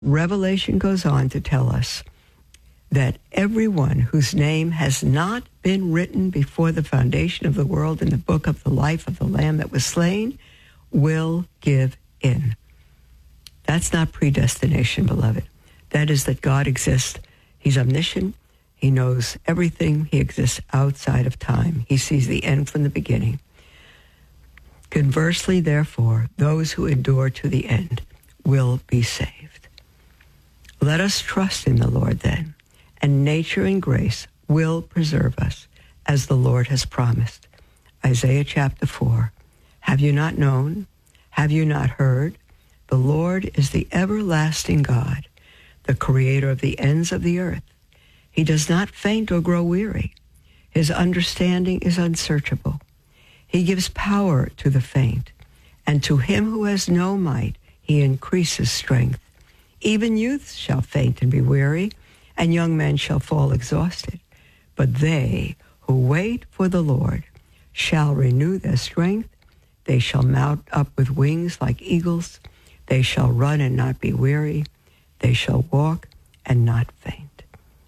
Revelation goes on to tell us that everyone whose name has not been written before the foundation of the world in the book of the life of the Lamb that was slain will give in. That's not predestination, beloved. That is that God exists. He's omniscient. He knows everything. He exists outside of time. He sees the end from the beginning. Conversely, therefore, those who endure to the end will be saved. Let us trust in the Lord then, and nature and grace will preserve us, as the Lord has promised. Isaiah chapter 4. Have you not known? Have you not heard? The Lord is the everlasting God, the creator of the ends of the earth. He does not faint or grow weary. His understanding is unsearchable. He gives power to the faint, and to him who has no might, he increases strength. Even youths shall faint and be weary, and young men shall fall exhausted. But they who wait for the Lord shall renew their strength. They shall mount up with wings like eagles. They shall run and not be weary. They shall walk and not faint.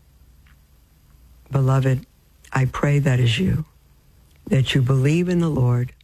Beloved, I pray that is you, that you believe in the Lord,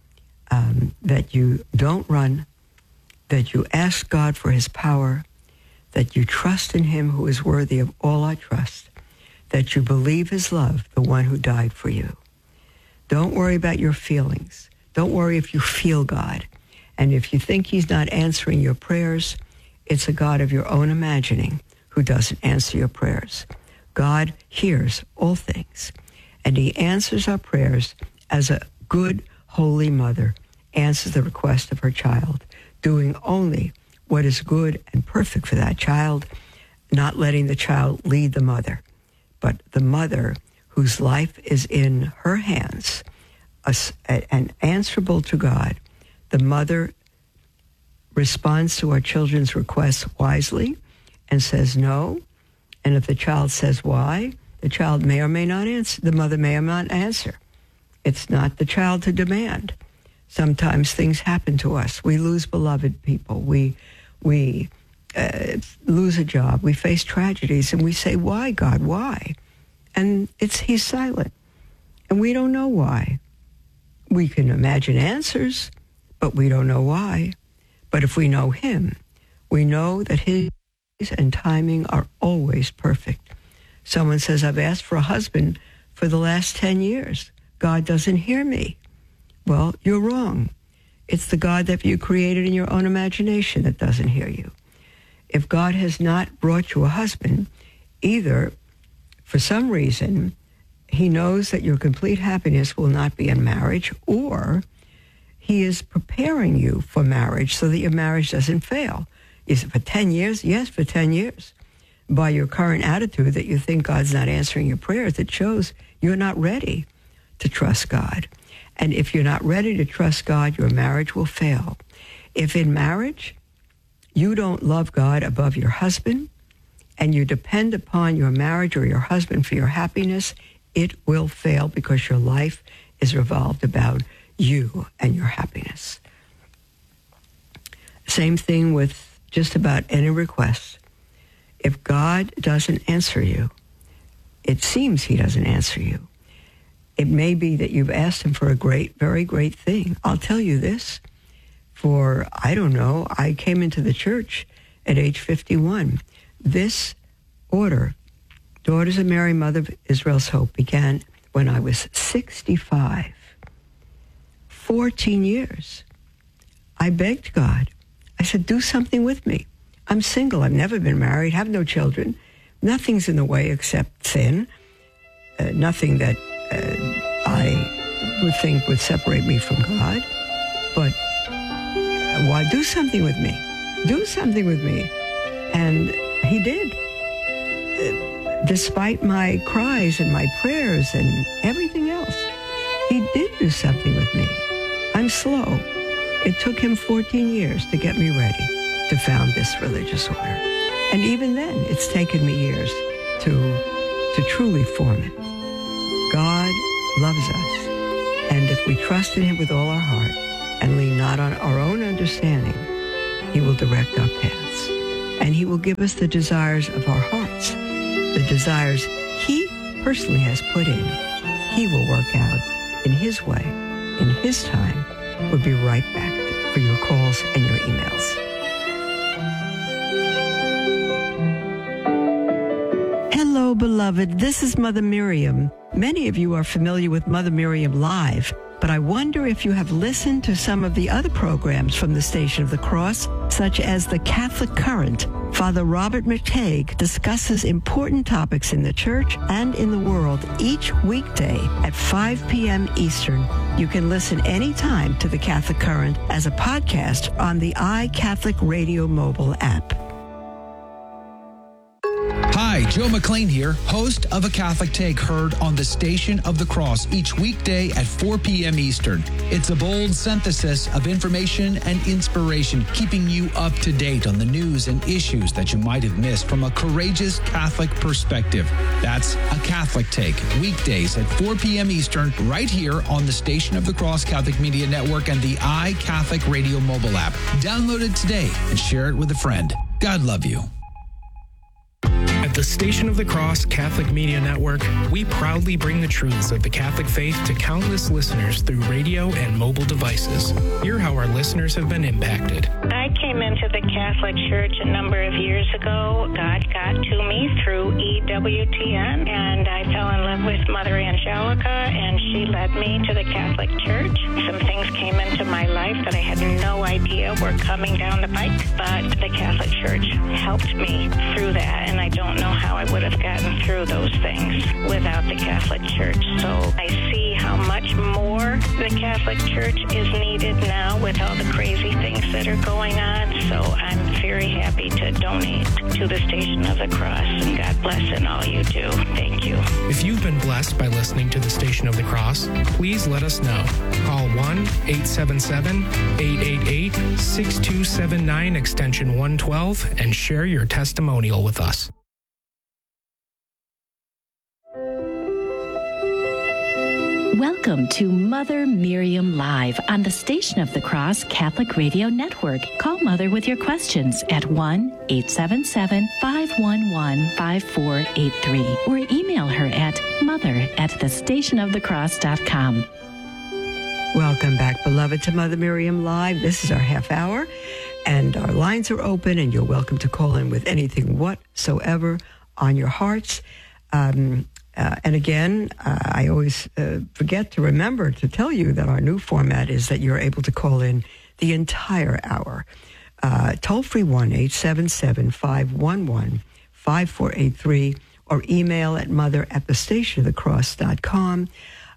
that you don't run, that you ask God for his power, that you trust in him who is worthy of all our trust, that you believe his love, the one who died for you. Don't worry about your feelings. Don't worry if you feel God. And if you think he's not answering your prayers, it's a God of your own imagining who doesn't answer your prayers. God hears all things, and he answers our prayers as a good, holy mother answers the request of her child, doing only what is good and perfect for that child, not letting the child lead the mother, but the mother whose life is in her hands, and answerable to God. The mother responds to our children's requests wisely and says no. And if the child says why, the child may or may not answer. The mother may or may not answer. It's not the child to demand. Sometimes things happen to us. We lose beloved people. We lose a job. We face tragedies, and we say, "Why, God? Why?" And he's silent, and we don't know why. We can imagine answers, but we don't know why. But if we know him, we know that his and timing are always perfect. Someone says, "I've asked for a husband for the last 10 years. God doesn't hear me." Well, you're wrong. It's the God that you created in your own imagination that doesn't hear you. If God has not brought you a husband, either for some reason he knows that your complete happiness will not be in marriage, or he is preparing you for marriage so that your marriage doesn't fail. Is it for 10 years? Yes, for 10 years. By your current attitude that you think God's not answering your prayers, it shows you're not ready to trust God. And if you're not ready to trust God, your marriage will fail. If in marriage you don't love God above your husband, and you depend upon your marriage or your husband for your happiness, it will fail, because your life is revolved about you and your happiness. Same thing with just about any request. If God doesn't answer you, it seems he doesn't answer you. It may be that you've asked him for a great, very great thing. I'll tell you this. I came into the church at age 51. This order, Daughters of Mary, Mother of Israel's Hope, began when I was 65. 14 years. I begged God. I said, do something with me. I'm single. I've never been married, have no children. Nothing's in the way except sin. Nothing that I would think would separate me from God. But why do something with me? Do something with me. And he did. Despite my cries and my prayers and everything else, he did do something with me. I'm slow. It took him 14 years to get me ready to found this religious order. And even then, it's taken me years to truly form it. God loves us. And if we trust in him with all our heart and lean not on our own understanding, he will direct our paths. and he will give us the desires of our hearts, the desires he personally has put in. He will work out in his way, in his time. We'll be right back for your calls and your emails. Hello, beloved. This is Mother Miriam. Many of you are familiar with Mother Miriam Live, but I wonder if you have listened to some of the other programs from the Station of the Cross, such as The Catholic Current. Father Robert McTague discusses important topics in the church and in the world each weekday at 5 p.m. Eastern. You can listen anytime to The Catholic Current as a podcast on the iCatholic Radio mobile app. Hi, Joe McLean here, host of A Catholic Take, heard on the Station of the Cross each weekday at 4 p.m. Eastern. It's a bold synthesis of information and inspiration, keeping you up to date on the news and issues that you might have missed from a courageous Catholic perspective. That's A Catholic Take, weekdays at 4 p.m. Eastern, right here on the Station of the Cross Catholic Media Network and the iCatholic Radio mobile app. Download it today and share it with a friend. God love you. At the Station of the Cross Catholic Media Network, we proudly bring the truths of the Catholic faith to countless listeners through radio and mobile devices. Hear how our listeners have been impacted. I came into the Catholic Church a number of years ago. God got to me through EWTN, and I fell in love with Mother Angelica, and she led me to the Catholic Church. Some things came into my life that I had no idea were coming down the pike, but the Catholic Church helped me through that, and I don't know how I would have gotten through those things without the Catholic Church. So I see how much more the Catholic Church is needed now with all the crazy things that are going on. So I'm very happy to donate to the Station of the Cross, and God bless in all you do. Thank you. If you've been blessed by listening to the Station of the Cross, please let us know. Call 1-877-888-6279 extension 112 and share your testimonial with us. Welcome to Mother Miriam Live on the Station of the Cross Catholic Radio Network. Call Mother with your questions at 1-877-511-5483 or email her at mother@thestationofthecross.com. Welcome back, beloved, to Mother Miriam Live. This is our half hour, and our lines are open, and you're welcome to call in with anything whatsoever on your hearts. And again, I always forget to remember to tell you that our new format is that you're able to call in the entire hour. Toll-free 1-877-511-5483 or email at mother@thestationofthecross.com.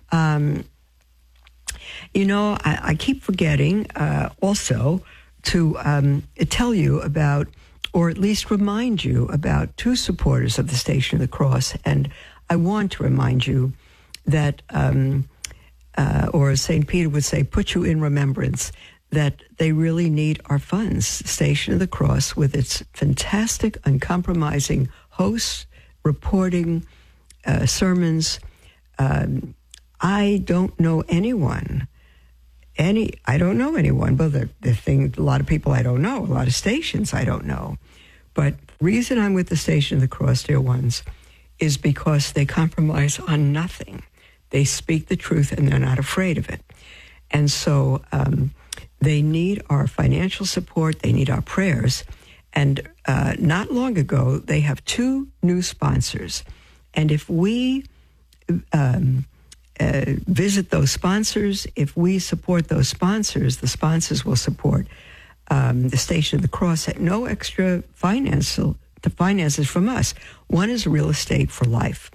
I keep forgetting also to tell you about, or at least remind you about, two supporters of the Station of the Cross. And I want to remind you that, or as St. Peter would say, put you in remembrance that they really need our funds. Station of the Cross, with its fantastic, uncompromising hosts, reporting, sermons. I don't know anyone, but a lot of people I don't know, a lot of stations I don't know. But the reason I'm with the Station of the Cross, dear ones, is because they compromise on nothing. They speak the truth and they're not afraid of it. And so they need our financial support. They need our prayers. And not long ago, they have two new sponsors. And if we visit those sponsors, if we support those sponsors, the sponsors will support the Station of the Cross at no extra finances from us. One is Real Estate for Life.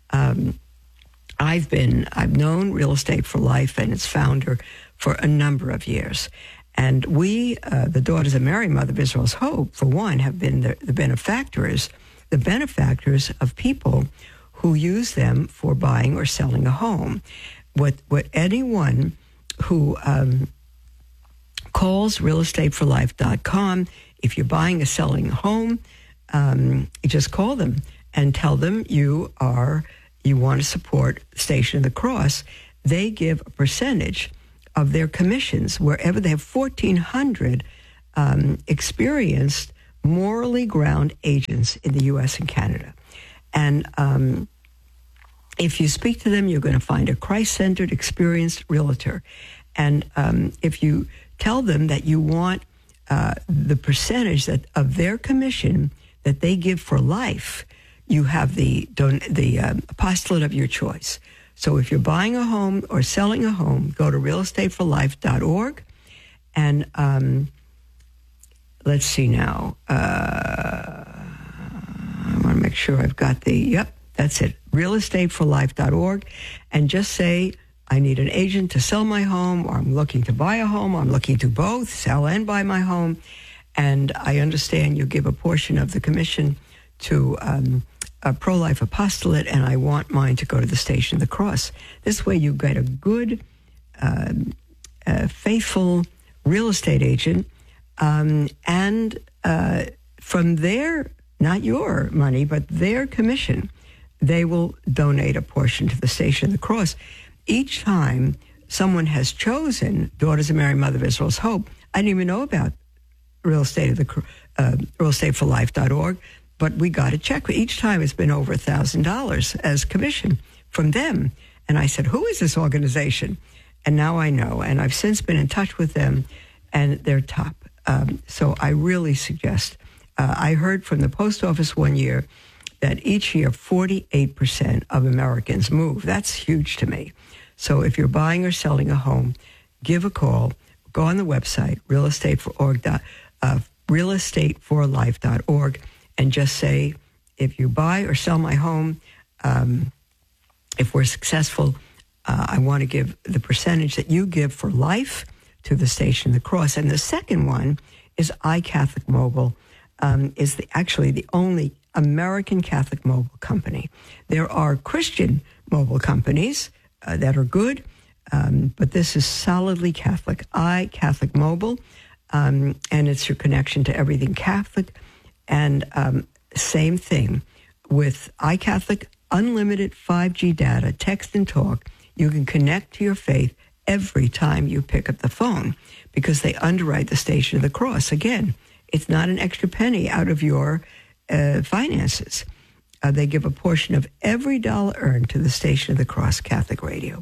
I've known Real Estate for Life and its founder for a number of years. And we, the Daughters of Mary, Mother of Israel's Hope, for one, have been the benefactors of people who use them for buying or selling a home. What anyone who calls realestateforlife.com, if you're buying or selling a home, you just call them and tell them you want to support the Station of the Cross. They give a percentage of their commissions wherever they have 1,400 experienced morally ground agents in the U.S. and Canada. And if you speak to them, you're going to find a Christ-centered, experienced realtor. And if you tell them that you want the percentage of their commission that they give for life, you have the apostolate of your choice. So if you're buying a home or selling a home, go to realestateforlife.org. And let's see now. I want to make sure I've got that's it. realestateforlife.org. And just say, I need an agent to sell my home, or I'm looking to buy a home, or I'm looking to both, sell and buy my home. And I understand you give a portion of the commission to a pro-life apostolate, and I want mine to go to the Station of the Cross. This way you get a good, faithful real estate agent, and from their, not your money, but their commission, they will donate a portion to the Station of the Cross. Each time someone has chosen Daughters of Mary, Mother of Israel's Hope, I didn't even know about realestateforlife.org, but we got a check. Each time it's been over $1,000 as commission from them. And I said, who is this organization? And now I know. And I've since been in touch with them, and they're top. So I really suggest. I heard from the post office one year that each year 48% of Americans move. That's huge to me. So if you're buying or selling a home, give a call. Go on the website, realestateforlife.org, and just say, if you buy or sell my home, if we're successful, I want to give the percentage that you give for life to the Station of the Cross. And the second one is iCatholic Mobile, is actually the only American Catholic mobile company. There are Christian mobile companies that are good, but this is solidly Catholic. iCatholic Mobile, and it's your connection to everything Catholic. And same thing with iCatholic, unlimited 5G data, text and talk. You can connect to your faith every time you pick up the phone because they underwrite the Station of the Cross. Again, it's not an extra penny out of your finances. They give a portion of every dollar earned to the Station of the Cross Catholic Radio.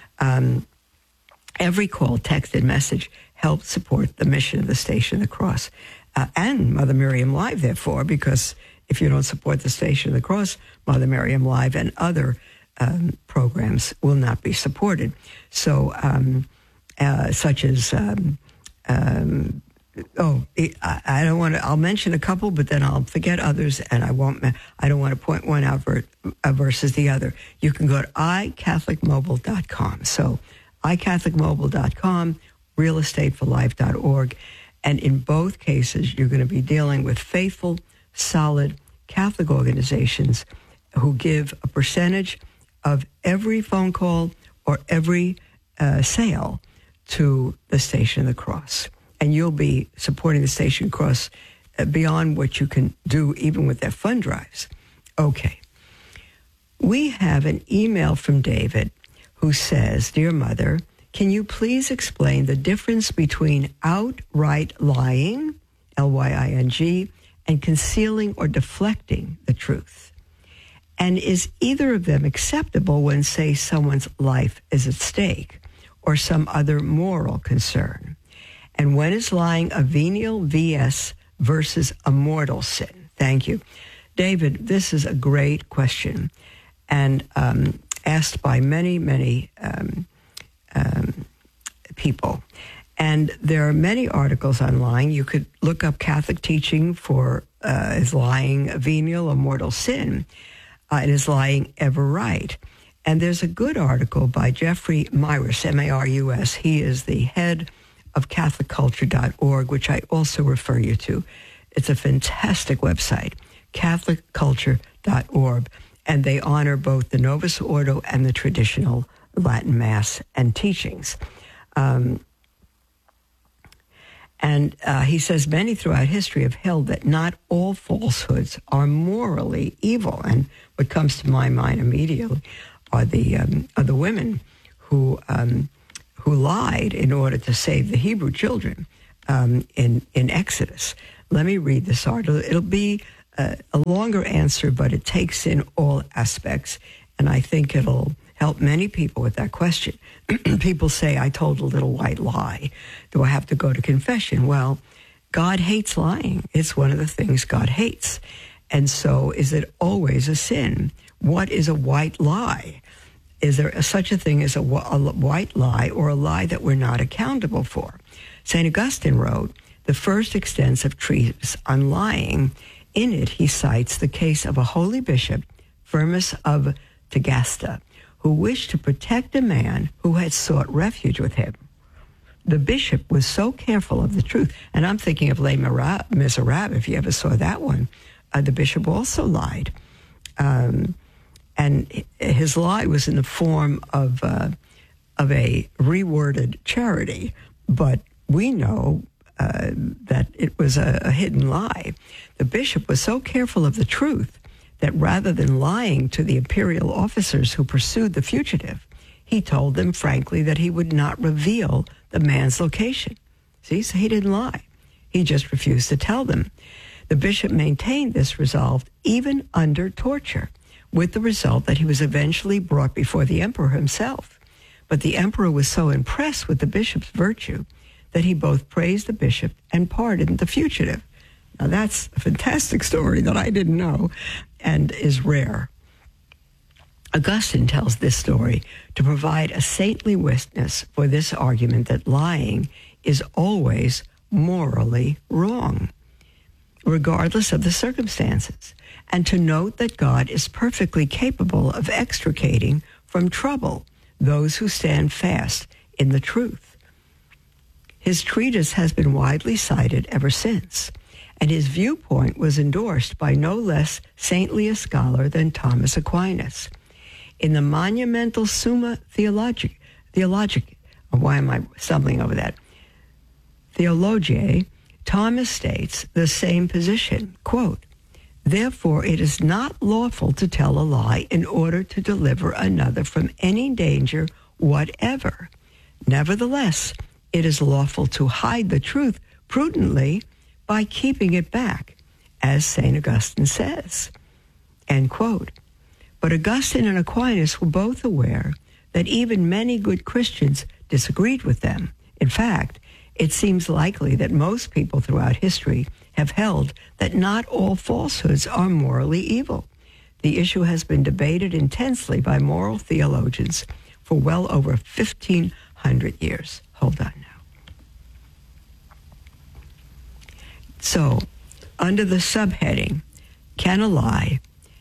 Every call, text, and message helps support the mission of the Station of the Cross and Mother Miriam Live, therefore, because if you don't support the Station of the Cross, Mother Miriam Live and other programs will not be supported. So, such as, I don't want to, I'll mention a couple, but then I'll forget others, and I don't want to point one out versus the other. You can go to iCatholicMobile.com. So, iCatholicMobile.com, realestateforlife.org. And in both cases, you're going to be dealing with faithful, solid Catholic organizations who give a percentage of every phone call or every sale to the Station of the Cross. And you'll be supporting the Station of the Cross beyond what you can do even with their fund drives. Okay. We have an email from David who says, Dear Mother, can you please explain the difference between outright lying, Lying, and concealing or deflecting the truth? And is either of them acceptable when, say, someone's life is at stake or some other moral concern? And when is lying a venial VS versus a mortal sin? Thank you. David, this is a great question and asked by many, many people. And there are many articles on lying. You could look up Catholic teaching for is lying a venial or mortal sin? And is lying ever right? And there's a good article by Jeffrey Marus, M-A-R-U-S. He is the head of CatholicCulture.org, which I also refer you to. It's a fantastic website, CatholicCulture.org. And they honor both the Novus Ordo and the traditional Latin Mass and teachings. And he says many throughout history have held that not all falsehoods are morally evil. And what comes to my mind immediately are the women who lied in order to save the Hebrew children in Exodus. Let me read this article. It'll be a longer answer, but it takes in all aspects, and I think it'll help many people with that question. People say, I told a little white lie. Do I have to go to confession? Well, God hates lying. It's one of the things God hates. And so is it always a sin? What is a white lie? Is there such a thing as a white lie or a lie that we're not accountable for? St. Augustine wrote the first extensive treatise on lying. In it, he cites the case of a holy bishop, Firmus of Tagasta, who wished to protect a man who had sought refuge with him. The bishop was so careful of the truth, and I'm thinking of Les Miserables, if you ever saw that one. The bishop also lied. And his lie was in the form of a reworded charity, but we know that it was a hidden lie. The bishop was so careful of the truth that rather than lying to the imperial officers who pursued the fugitive, he told them frankly that he would not reveal the man's location. See, so he didn't lie. He just refused to tell them. The bishop maintained this resolve even under torture, with the result that he was eventually brought before the emperor himself. But the emperor was so impressed with the bishop's virtue that he both praised the bishop and pardoned the fugitive. Now that's a fantastic story that I didn't know and is rare. Augustine tells this story to provide a saintly witness for this argument that lying is always morally wrong, regardless of the circumstances, and to note that God is perfectly capable of extricating from trouble those who stand fast in the truth. His treatise has been widely cited ever since, and his viewpoint was endorsed by no less saintly a scholar than Thomas Aquinas. In the monumental Summa Theologica, why am I stumbling over that? Theologiae, Thomas states the same position, quote, "Therefore it is not lawful to tell a lie in order to deliver another from any danger whatever. Nevertheless, it is lawful to hide the truth prudently by keeping it back, as St. Augustine says," end quote. But Augustine and Aquinas were both aware that even many good Christians disagreed with them. In fact, it seems likely that most people throughout history have held that not all falsehoods are morally evil. The issue has been debated intensely by moral theologians for well over 1,500 years. Hold on now. So, under the subheading, can a lie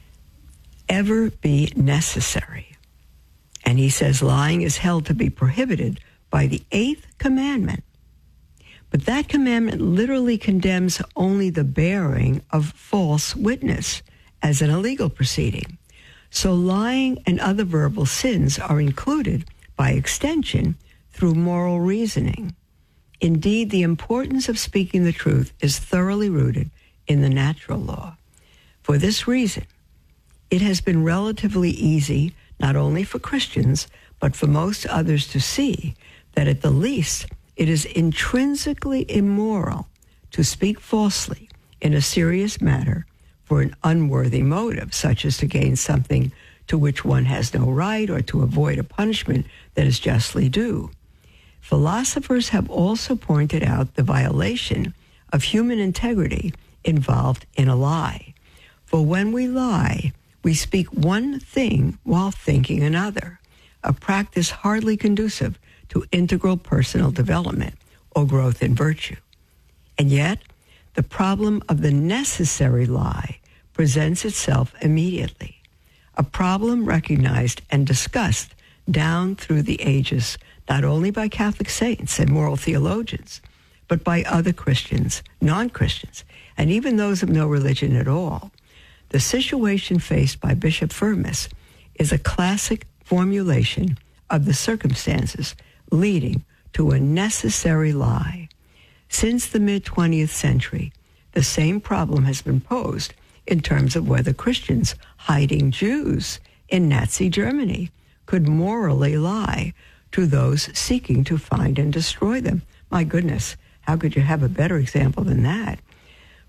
ever be necessary? And he says lying is held to be prohibited by the 8th commandment. But that commandment literally condemns only the bearing of false witness as an illegal proceeding. So lying and other verbal sins are included by extension through moral reasoning. Indeed, the importance of speaking the truth is thoroughly rooted in the natural law. For this reason, it has been relatively easy, not only for Christians, but for most others to see that at the least it is intrinsically immoral to speak falsely in a serious matter for an unworthy motive, such as to gain something to which one has no right or to avoid a punishment that is justly due. Philosophers have also pointed out the violation of human integrity involved in a lie. For when we lie, we speak one thing while thinking another, a practice hardly conducive to integral personal development or growth in virtue. And yet, the problem of the necessary lie presents itself immediately, a problem recognized and discussed down through the ages, not only by Catholic saints and moral theologians, but by other Christians, non-Christians, and even those of no religion at all. The situation faced by Bishop Firmus is a classic formulation of the circumstances leading to a necessary lie. Since the mid-20th century, the same problem has been posed in terms of whether Christians hiding Jews in Nazi Germany could morally lie to those seeking to find and destroy them. My goodness, how could you have a better example than that?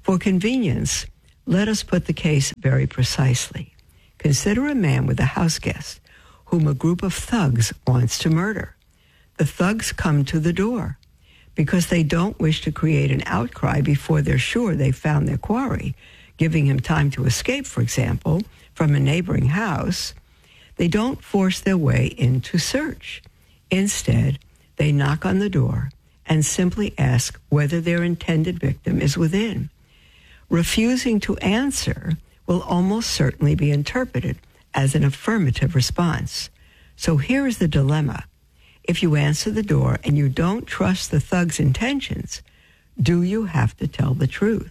For convenience, let us put the case very precisely. Consider a man with a house guest whom a group of thugs wants to murder. The thugs come to the door because they don't wish to create an outcry before they're sure they've found their quarry, giving him time to escape, for example, from a neighboring house. They don't force their way in to search. Instead, they knock on the door and simply ask whether their intended victim is within. Refusing to answer will almost certainly be interpreted as an affirmative response. So here is the dilemma. If you answer the door and you don't trust the thug's intentions, do you have to tell the truth?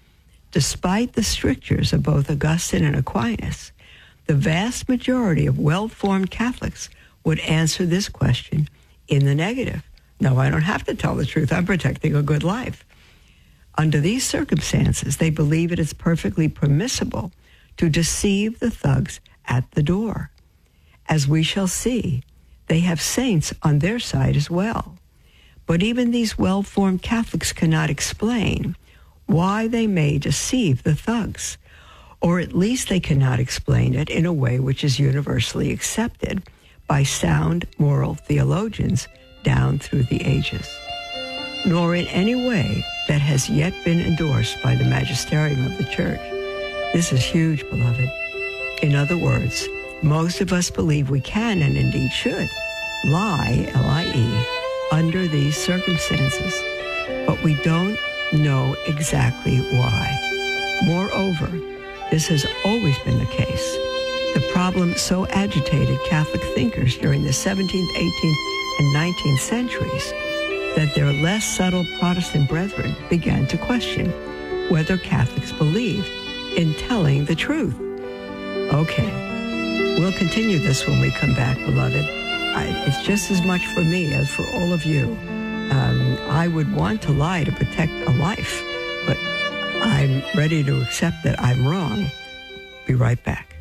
Despite the strictures of both Augustine and Aquinas, the vast majority of well-formed Catholics would answer this question in the negative. No, I don't have to tell the truth. I'm protecting a good life. Under these circumstances, they believe it is perfectly permissible to deceive the thugs at the door. As we shall see, they have saints on their side as well. But even these well-formed Catholics cannot explain why they may deceive the thugs, or at least they cannot explain it in a way which is universally accepted by sound moral theologians down through the ages, nor in any way that has yet been endorsed by the magisterium of the Church. This is huge, beloved. In other words, most of us believe we can, and indeed should, lie, L-I-E, under these circumstances, but we don't know exactly why. Moreover, this has always been the case. The problem so agitated Catholic thinkers during the 17th, 18th, and 19th centuries that their less subtle Protestant brethren began to question whether Catholics believed in telling the truth. Okay, we'll continue this when we come back, beloved. It's just as much for me as for all of you. I would want to lie to protect a life, but I'm ready to accept that I'm wrong. Be right back.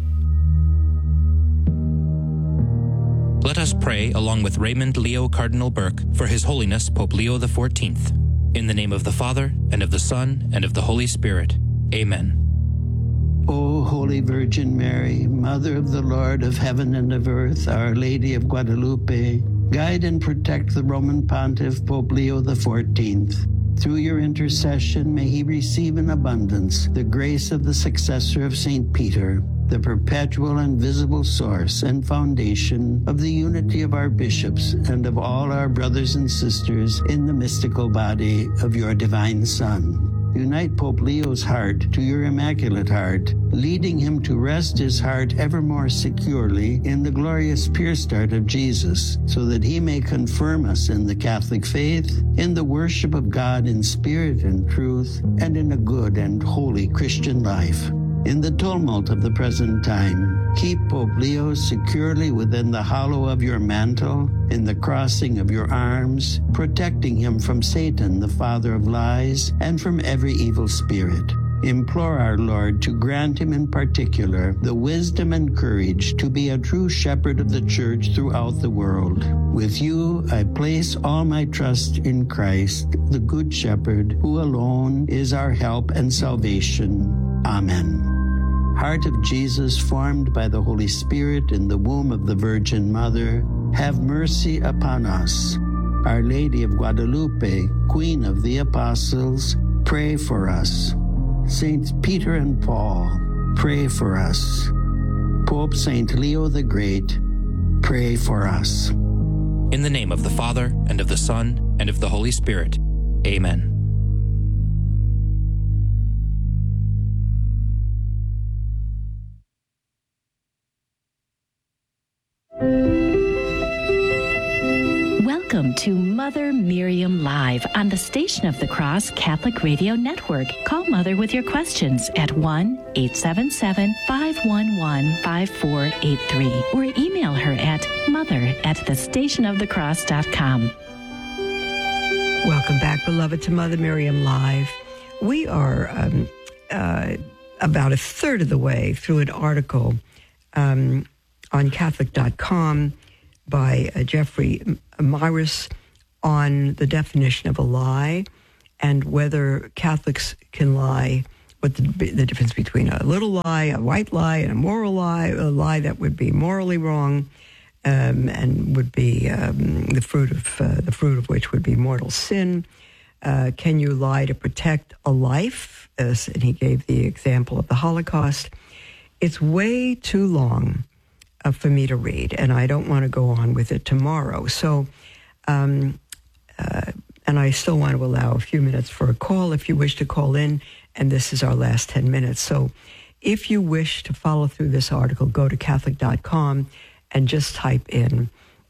Let us pray along with Raymond Leo Cardinal Burke for His Holiness Pope Leo XIV. In the name of the Father, and of the Son, and of the Holy Spirit. Amen. O Holy Virgin Mary, Mother of the Lord of heaven and of earth, Our Lady of Guadalupe, guide and protect the Roman Pontiff Pope Leo XIV. Through your intercession, may he receive in abundance the grace of the successor of St. Peter, the perpetual and visible source and foundation of the unity of our bishops and of all our brothers and sisters in the mystical body of your divine Son. Unite Pope Leo's heart to your Immaculate Heart, leading him to rest his heart ever more securely in the glorious pure start of Jesus, so that he may confirm us in the Catholic faith, in the worship of God in spirit and truth, and in a good and holy Christian life. In the tumult of the present time, keep Pope Leo securely within the hollow of your mantle, in the crossing of your arms, protecting him from Satan, the father of lies, and from every evil spirit. Implore our Lord to grant him in particular the wisdom and courage to be a true shepherd of the Church throughout the world. With you, I place all my trust in Christ, the Good Shepherd, who alone is our help and salvation. Amen. Heart of Jesus, formed by the Holy Spirit in the womb of the Virgin Mother, have mercy upon us. Our Lady of Guadalupe, Queen of the Apostles, pray for us. Saints Peter and Paul, pray for us. Pope St. Leo the Great, pray for us. In the name of the Father, and of the Son, and of the Holy Spirit. Amen. Welcome to Mother Miriam Live on the Station of the Cross Catholic Radio Network. Call Mother with your questions at 1-877-511-5483 or email her at mother@thestationofthecross.com. Welcome back, beloved, to Mother Miriam Live. We are about a third of the way through an article on Catholic.com by Jeffrey Myris on the definition of a lie. and whether Catholics can lie, what the difference between a little lie, a white lie, and a moral lie, a lie that would be morally wrong, and would be the fruit of which would be mortal sin. Can you lie to protect a life? And he gave the example of the Holocaust. It's way too long for me to read, and I don't want to go on with it tomorrow. So, and I still want to allow a few minutes for a call if you wish to call in, and this is our last 10 minutes. So if you wish to follow through this article, go to Catholic.com and just type in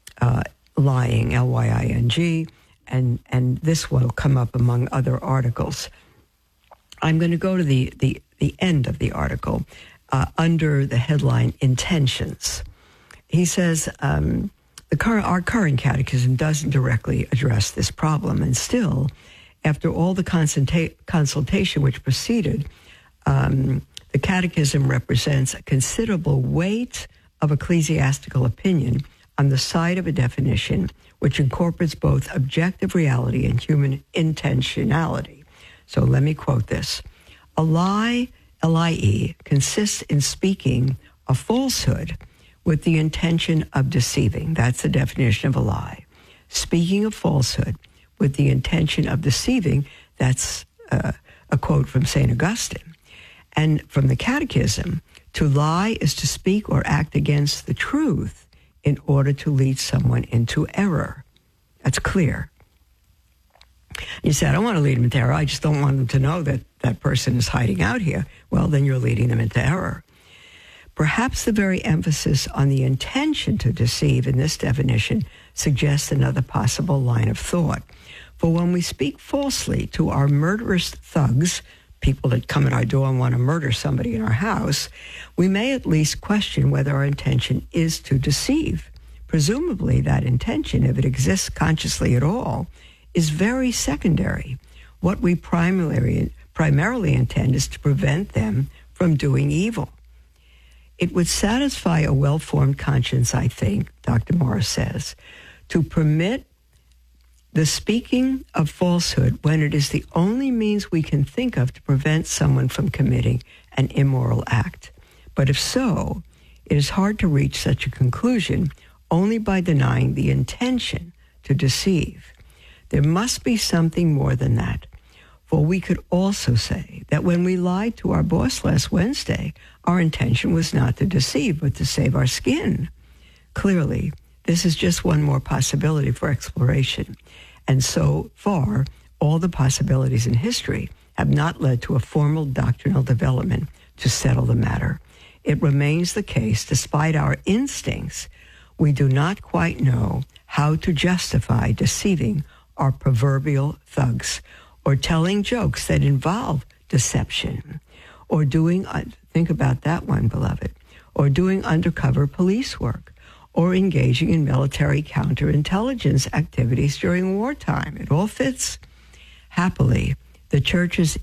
lying, L-Y-I-N-G, and this will come up among other articles. I'm going to go to the end of the article under the headline Intentions. He says, our current catechism doesn't directly address this problem, and still, after all the consultation which preceded, the catechism represents a considerable weight of ecclesiastical opinion on the side of a definition which incorporates both objective reality and human intentionality. So let me quote this. A lie, L-I-E, consists in speaking a falsehood with the intention of deceiving. That's the definition of a lie. Speaking a falsehood with the intention of deceiving, that's a quote from St. Augustine. And from the Catechism, to lie is to speak or act against the truth in order to lead someone into error. That's clear. You say, I don't want to lead them into error. I just don't want them to know that that person is hiding out here. Well, then you're leading them into error. Perhaps the very emphasis on the intention to deceive in this definition suggests another possible line of thought. For when we speak falsely to our murderous thugs, people that come at our door and want to murder somebody in our house, we may at least question whether our intention is to deceive. Presumably that intention, if it exists consciously at all, is very secondary. What we primarily intend is to prevent them from doing evil. It would satisfy a well-formed conscience, I think, Dr. Morris says, to permit the speaking of falsehood when it is the only means we can think of to prevent someone from committing an immoral act. But if so, it is hard to reach such a conclusion only by denying the intention to deceive. There must be something more than that. For we could also say that when we lied to our boss last Wednesday, our intention was not to deceive, but to save our skin. Clearly, this is just one more possibility for exploration. And so far, all the possibilities in history have not led to a formal doctrinal development to settle the matter. It remains the case, despite our instincts, we do not quite know how to justify deceiving our proverbial thugs, or telling jokes that involve deception, or doing, think about that one, beloved, or doing undercover police work, or engaging in military counterintelligence activities during wartime. It all fits. Happily, the Church's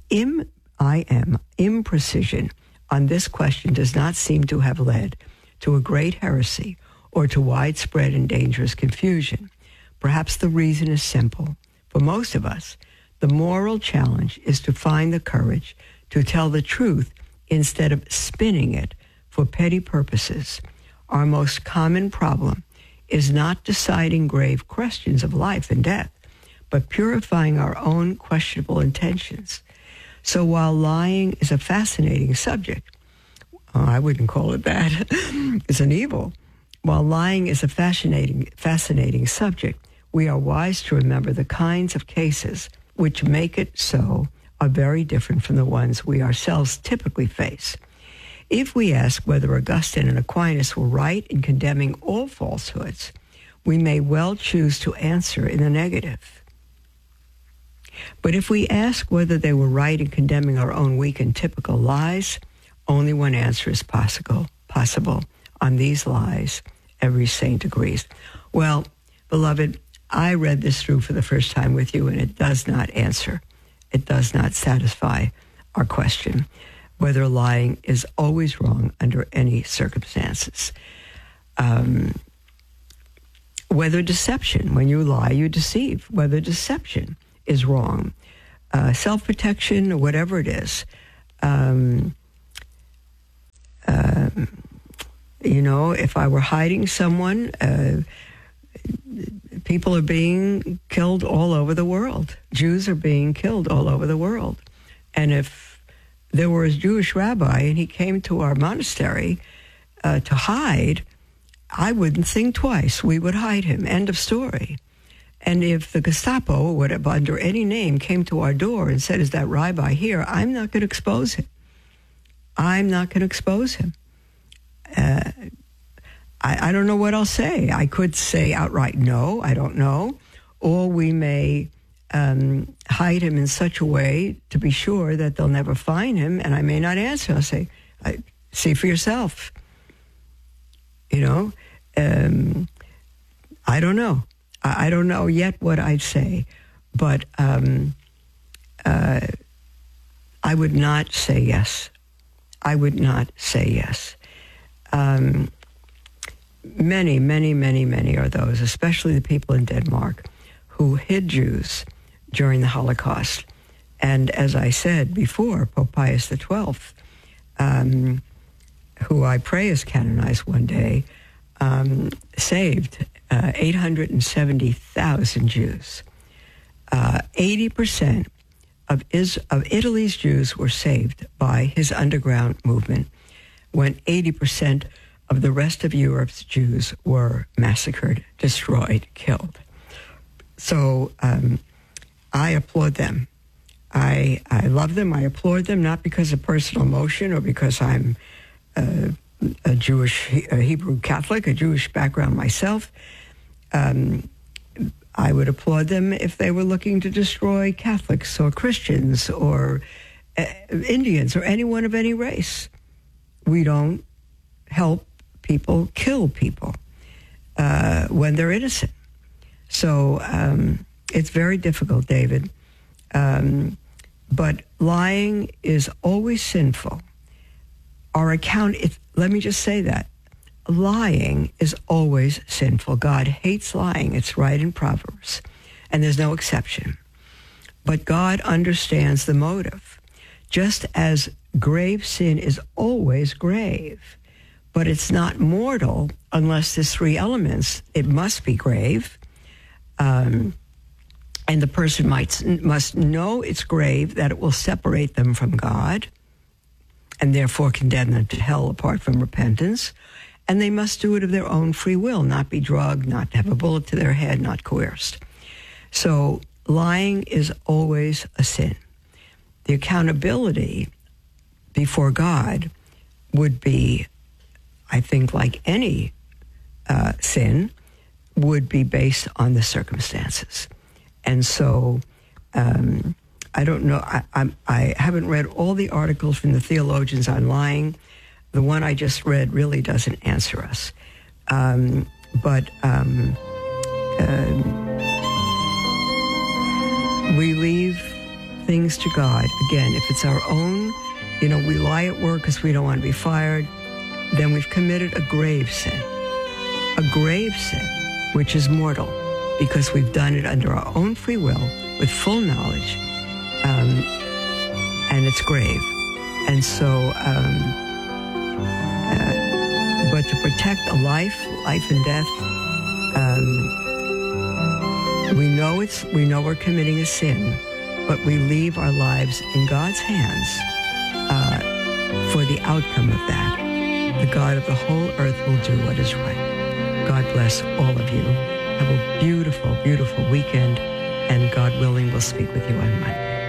imprecision on this question does not seem to have led to a great heresy or to widespread and dangerous confusion. Perhaps the reason is simple. For most of us, the moral challenge is to find the courage to tell the truth instead of spinning it for petty purposes. Our most common problem is not deciding grave questions of life and death, but purifying our own questionable intentions. So while lying is a fascinating subject, I wouldn't call it that, it's an evil. While lying is a fascinating subject, we are wise to remember the kinds of cases which make it so are very different from the ones we ourselves typically face. If we ask whether Augustine and Aquinas were right in condemning all falsehoods, we may well choose to answer in the negative. But if we ask whether they were right in condemning our own weak and typical lies, only one answer is possible. On these lies, every saint agrees. Well, beloved, I read this through for the first time with you, and it does not answer. It does not satisfy our question whether lying is always wrong under any circumstances. Whether deception, when you lie, you deceive. Whether deception is wrong. self-protection or whatever it is. If I were hiding someone, people are being killed all over the world. Jews are being killed all over the world. And if there were a Jewish rabbi and he came to our monastery to hide, I wouldn't think twice. We would hide him. End of story. And if the Gestapo, or whatever, under any name, came to our door and said, is that rabbi here? I'm not going to expose him. I'm not going to expose him. I don't know what I'll say. I could say outright no, I don't know. Or we may hide him in such a way to be sure that they'll never find him, and I may not answer. I'll say, see for yourself. I don't know. I don't know yet what I'd say, but I would not say yes. I would not say yes. Many, many, many, many are those, especially the people in Denmark, who hid Jews during the Holocaust. And as I said before, Pope Pius XII, who I pray is canonized one day, saved 870,000 Jews. 80% of Italy's Jews were saved by his underground movement, when 80% of the rest of Europe's Jews were massacred, destroyed, killed. So I applaud them. I love them. I applaud them, not because of personal emotion or because I'm a Jewish, Hebrew Catholic, a Jewish background myself. I would applaud them if they were looking to destroy Catholics or Christians or Indians or anyone of any race. We don't help people kill people when they're innocent. So it's very difficult, David. But lying is always sinful. Let me just say that. Lying is always sinful. God hates lying. It's right in Proverbs. And there's no exception. But God understands the motive. Just as grave sin is always grave, but it's not mortal unless there's three elements. It must be grave. And the person must know it's grave, that it will separate them from God, and therefore condemn them to hell apart from repentance. And they must do it of their own free will, not be drugged, not have a bullet to their head, not coerced. So lying is always a sin. The accountability before God would be, I think, like any sin, would be based on the circumstances. And so I don't know. I haven't read all the articles from the theologians on lying. The one I just read really doesn't answer us. But we leave things to God. Again, if it's our own, we lie at work because we don't want to be fired, then we've committed a grave sin. A grave sin, which is mortal, because we've done it under our own free will, with full knowledge, and it's grave. And so, but to protect a life and death, we know we're committing a sin, but we leave our lives in God's hands for the outcome of that. The God of the whole earth will do what is right. God bless all of you. Have a beautiful, beautiful weekend, and God willing, we'll speak with you on Monday.